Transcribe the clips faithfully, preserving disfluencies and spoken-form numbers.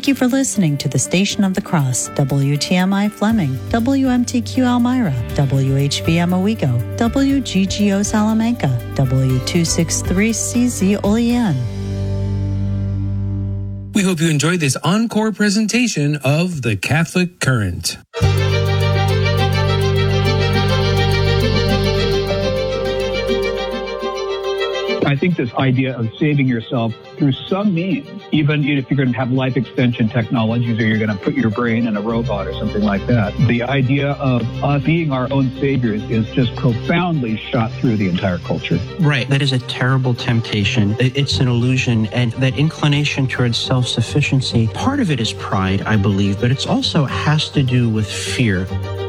Thank you for listening to the Station of the Cross, W T M I Fleming, W M T Q Elmira, W H V M Owego, W G G O Salamanca, W two sixty-three C Z Olean. We hope you enjoyed this encore presentation of The Catholic Current. I think this idea of saving yourself through some means, even if you're going to have life extension technologies or you're going to put your brain in a robot or something like that, the idea of us being our own saviors is just profoundly shot through the entire culture. Right. That is a terrible temptation. It's an illusion. And that inclination towards self-sufficiency, part of it is pride, I believe, but it also has to do with fear.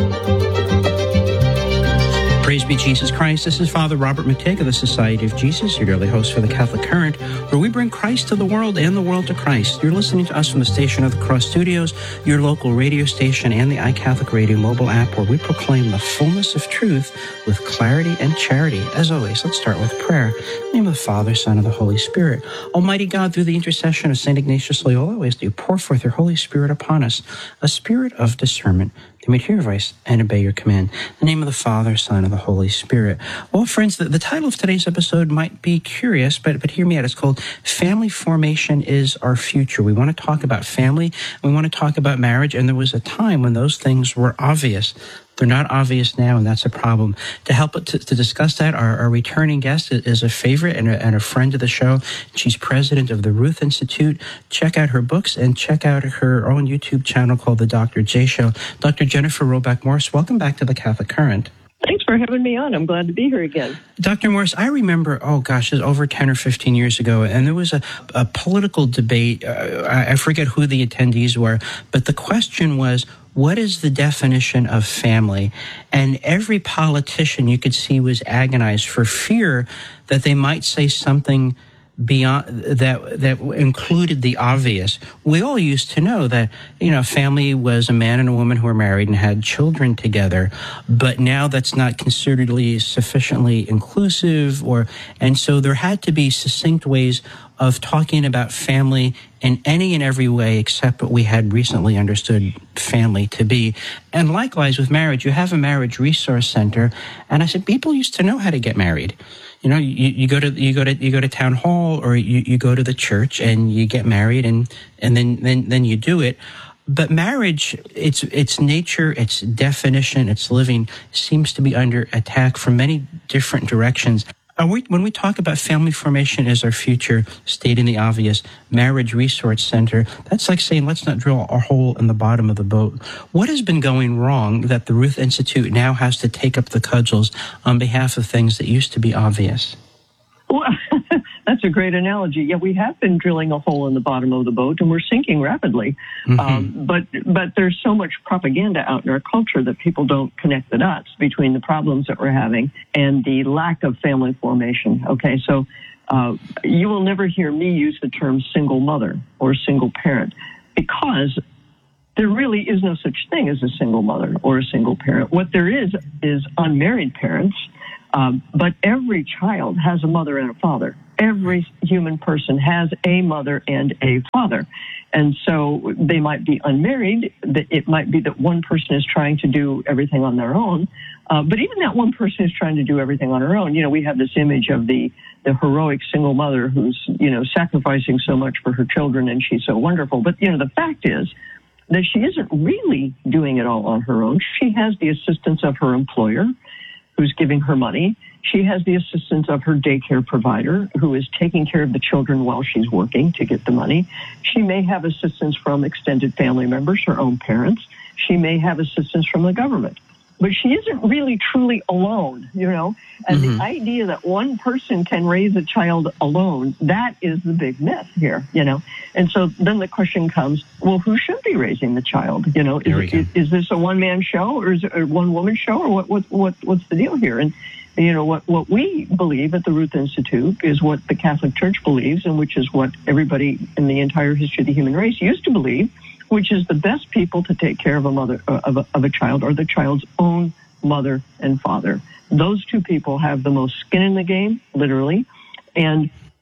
Praise be Jesus Christ. This is Father Robert McTeague of the Society of Jesus, your daily host for the Catholic Current, where we bring Christ to the world and the world to Christ. You're listening to us from the Station of the Cross Studios, your local radio station, and the iCatholic Radio mobile app, where we proclaim the fullness of truth with clarity and charity. As always, let's start with prayer. In the name of the Father, Son, and the Holy Spirit. Almighty God, through the intercession of Saint Ignatius Loyola, always do you pour forth your Holy Spirit upon us, a spirit of discernment, to hear your voice and obey your command. In the name of the Father, Son, and the Holy Spirit. Well, friends, the, the title of today's episode might be curious, but but hear me out. It's called Family Formation is Our Future. We want to talk about family. We want to talk about marriage. And there was a time when those things were obvious. They're not obvious now, and that's a problem. To help to, to discuss that, our, our returning guest is a favorite and a, and a friend of the show. She's president of the Ruth Institute. Check out her books and check out her own YouTube channel called The Doctor J Show. Doctor Jennifer Roback Morse, welcome back to the Catholic Current. Thanks for having me on. I'm glad to be here again. Doctor Morse, I remember, oh gosh, it's over ten or fifteen years ago, and there was a, a political debate. Uh, I forget who the attendees were, but the question was, what is the definition of family? And every politician you could see was agonized for fear that they might say something beyond that that included the obvious. We all used to know that, you know, family was a man and a woman who were married and had children together, but now that's not considered sufficiently inclusive, or and so there had to be succinct ways of talking about family in any and every way except what we had recently understood family to be. And likewise with marriage, you have a marriage resource center, and I said people used to know how to get married. You know, you, you go to you go to you go to town hall, or you, you go to the church and you get married, and and then then then you do it. But marriage, its its nature, its definition, its living seems to be under attack from many different directions. Are we, when we talk about family formation as our future, stating the obvious, marriage resource center, that's like saying, let's not drill a hole in the bottom of the boat. What has been going wrong that the Ruth Institute now has to take up the cudgels on behalf of things that used to be obvious? Well, that's a great analogy. Yeah, we have been drilling a hole in the bottom of the boat, and we're sinking rapidly. Mm-hmm. Um, but but there's so much propaganda out in our culture that people don't connect the dots between the problems that we're having and the lack of family formation. Okay, so uh, you will never hear me use the term single mother or single parent, because there really is no such thing as a single mother or a single parent. What there is is unmarried parents. Um, but every child has a mother and a father. Every human person has a mother and a father. And so they might be unmarried. It might be that one person is trying to do everything on their own. Uh, but even that one person is trying to do everything on her own. You know, we have this image of the, the heroic single mother who's, you know, sacrificing so much for her children, and she's so wonderful. But, you know, the fact is that she isn't really doing it all on her own. She has the assistance of her employer, who's giving her money. She has the assistance of her daycare provider, who is taking care of the children while she's working to get the money. She may have assistance from extended family members, her own parents. She may have assistance from the government. But she isn't really truly alone, you know. And mm-hmm. the idea that one person can raise a child alone, that is the big myth here, you know. And so then the question comes, well, who should be raising the child? You know, is, is, is this a one-man show, or is it a one-woman show, or what, what, what, what's the deal here? And, you know, what, what we believe at the Ruth Institute is what the Catholic Church believes, and which is what everybody in the entire history of the human race used to believe, which is the best people to take care of a mother of a, of a child are the child's own mother and father. Those two people have the most skin in the game, literally, and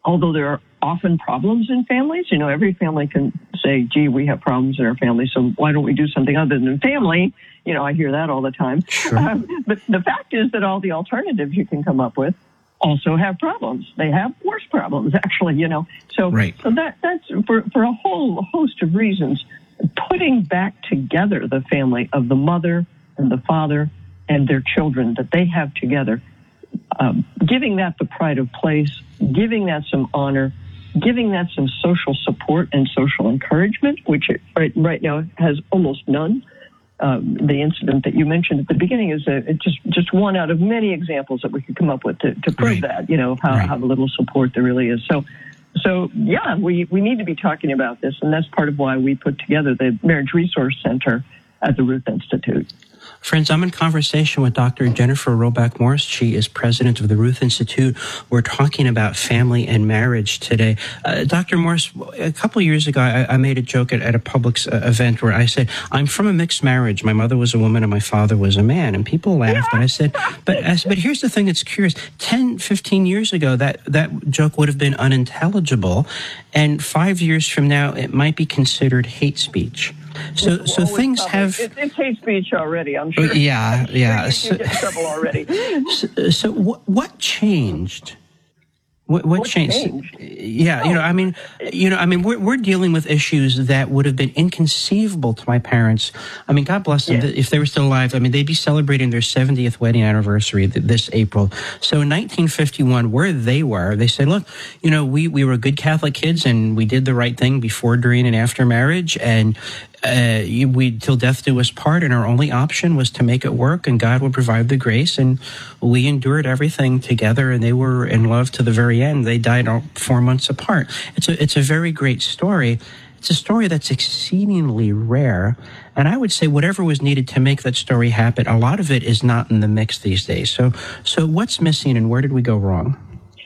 although there are often problems in families, you know, every family can say, gee, we have problems in our family, so why don't we do something other than family? You know, I hear that all the time. Sure. Um, but the fact is that all the alternatives you can come up with also have problems. They have worse problems, actually, you know. So, right. so that that's for, for a whole host of reasons, putting back together the family of the mother and the father and their children that they have together, um, giving that the pride of place, giving that some honor, giving that some social support and social encouragement, which it right, right now has almost none. Um, the incident that you mentioned at the beginning is a, just just one out of many examples that we could come up with to, to prove right. that, you know, how, right. how little support there really is. So, so yeah, we, we need to be talking about this, and that's part of why we put together the Marriage Resource Center at the Ruth Institute. Friends, I'm in conversation with Doctor Jennifer Roback Morse. She is president of the Ruth Institute. We're talking about family and marriage today. Uh, Doctor Morse, a couple of years ago, I, I made a joke at, at a public uh, event where I said, I'm from a mixed marriage. My mother was a woman and my father was a man. And people laughed. And I said, but I said, but here's the thing that's curious. ten, fifteen years ago, that, that joke would have been unintelligible. And five years from now, it might be considered hate speech. So, so well, things it's, have. It's, it's hate speech already, I'm sure. Yeah, I'm sure yeah. You, so, you get in trouble already. So, so what, what changed? What, what, What changed? changed? Yeah, you know, I mean, you know, I mean, we're we're dealing with issues that would have been inconceivable to my parents. I mean, God bless them, Yeah. if they were still alive. I mean, they'd be celebrating their seventieth wedding anniversary this April. So in nineteen fifty-one, where they were, they said, look, you know, we, we were good Catholic kids and we did the right thing before, during, and after marriage. And uh, we, till death do us part. And our only option was to make it work, and God would provide the grace. And we endured everything together, and they were in love to the very end. They died all four months apart. It's a, it's a very great story. It's a story that's exceedingly rare. And I would say whatever was needed to make that story happen, a lot of it is not in the mix these days. So, so what's missing, and where did we go wrong?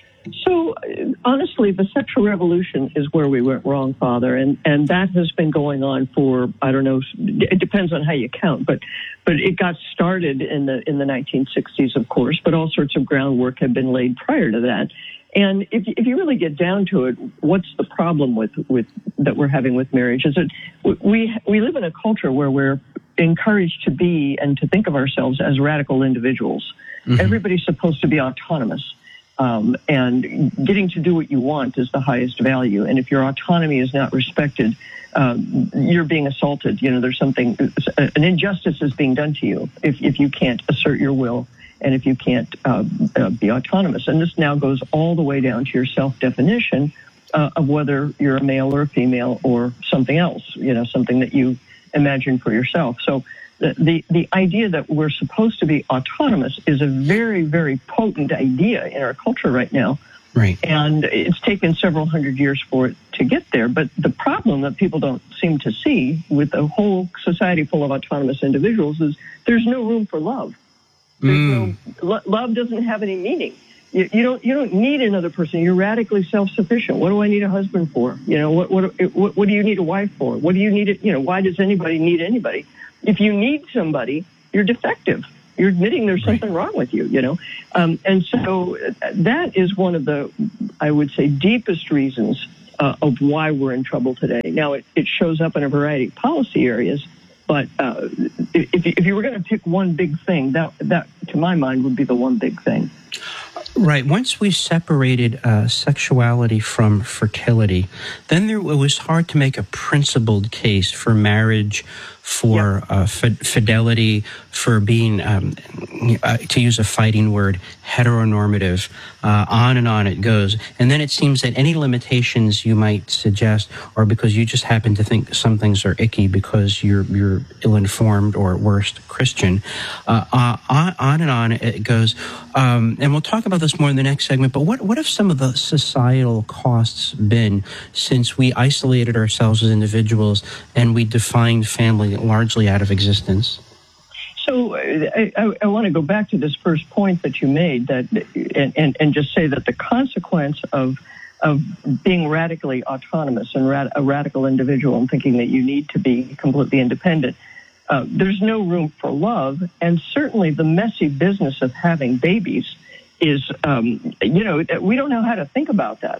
So, uh, honestly, the sexual revolution is where we went wrong, Father, and, and that has been going on for, I don't know, it depends on how you count, but but it got started in the in the nineteen sixties, of course, but all sorts of groundwork had been laid prior to that. And if if you really get down to it, what's the problem with, with that we're having with marriage? Is that we we live in a culture where we're encouraged to be and to think of ourselves as radical individuals. Mm-hmm. Everybody's supposed to be autonomous. Um, and getting to do what you want is the highest value. And if your autonomy is not respected, um, you're being assaulted. You know, there's something, an injustice is being done to you if, if you can't assert your will and if you can't uh, uh, be autonomous. And this now goes all the way down to your self-definition uh, of whether you're a male or a female or something else, you know, something that you imagine for yourself. So The, the the idea that we're supposed to be autonomous is a very, very potent idea in our culture right now. Right. And it's taken several hundred years for it to get there. But the problem that people don't seem to see with a whole society full of autonomous individuals is there's no room for love. There's mm. no, lo- love doesn't have any meaning. You, you don't you don't need another person. You're radically self-sufficient. What do I need a husband for? You know, what what what, what do you need a wife for? What do you need it? You know, why does anybody need anybody? If you need somebody, you're defective. You're admitting there's something right. wrong with you, you know. Um, and so that is one of the, I would say, deepest reasons uh, of why we're in trouble today. Now, it, it shows up in a variety of policy areas, but uh, if, if you were going to pick one big thing, that, that, to my mind, would be the one big thing. Right. Once we separated uh, sexuality from fertility, then there, it was hard to make a principled case for marriage, for yeah. uh, f- fidelity, for being, um, uh, to use a fighting word, heteronormative. Uh, on and on it goes. And then it seems that any limitations you might suggest are because you just happen to think some things are icky because you're you're ill-informed or, at worst, Christian. Uh, uh, on, on and on it goes. Um, and we'll talk about this more in the next segment, but what, what have some of the societal costs been since we isolated ourselves as individuals and we defined family largely out of existence? So I, I, I want to go back to this first point that you made, that and, and, and just say that the consequence of of being radically autonomous and rad, a radical individual and thinking that you need to be completely independent, uh, there's no room for love, and certainly the messy business of having babies is, um, you know, we don't know how to think about that.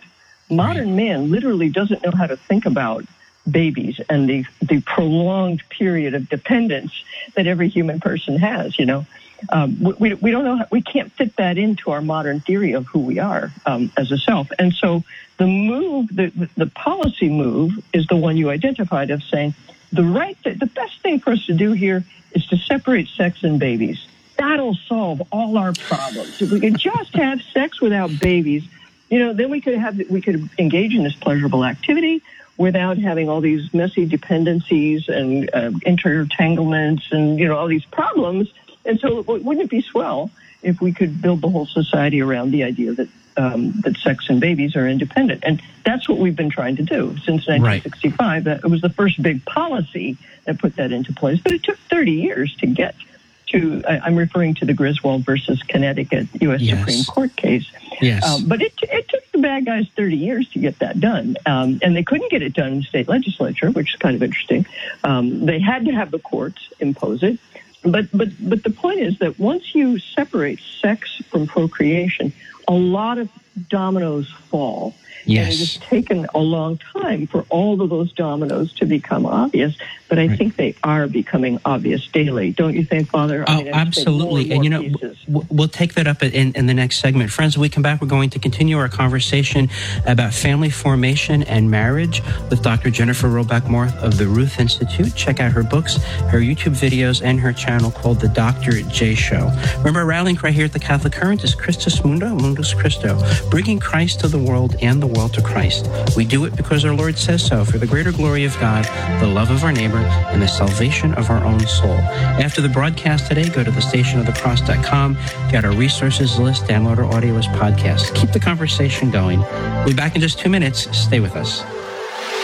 Modern man literally doesn't know how to think about babies and the, the prolonged period of dependence that every human person has, you know. Um, we, we don't know, how, we can't fit that into our modern theory of who we are um, as a self. And so the move, the, the policy move is the one you identified of saying the right, th- the best thing for us to do here is to separate sex and babies. That'll solve all our problems. If we could just have sex without babies, you know, then we could have, we could engage in this pleasurable activity without having all these messy dependencies and uh, intertanglements and, you know, all these problems. And so wouldn't it be swell if we could build the whole society around the idea that um, that sex and babies are independent? And that's what we've been trying to do since nineteen sixty-five. Right. That it was the first big policy that put that into place. But it took thirty years to get to, I, I'm referring to the Griswold versus Connecticut U S Yes. Supreme Court case. Yes. Um, but it, it took the bad guys thirty years to get that done. Um, and they couldn't get it done in the state legislature, which is kind of interesting. Um, they had to have the courts impose it. But but but the point is that once you separate sex from procreation, a lot of dominoes fall. Yes. And it has taken a long time for all of those dominoes to become obvious, but I right. think they are becoming obvious daily. Don't you think, Father? I oh, mean, absolutely. And, and, you know, w- we'll take that up in, in the next segment. Friends, when we come back, we're going to continue our conversation about family formation and marriage with Doctor Jennifer Roback-Moore of the Ruth Institute. Check out her books, her YouTube videos, and her channel called The Doctor J Show. Remember, our rallying cry here at the Catholic Current is Christus Mundo, Mundus Christo, bringing Christ to the world and the world to Christ. We do it because our Lord says so, for the greater glory of God, the love of our neighbor, and the salvation of our own soul. After the broadcast today, go to the station of the cross dot com, get our resources list, download our audio as podcasts. Keep the conversation going. We'll be back in just two minutes. Stay with us.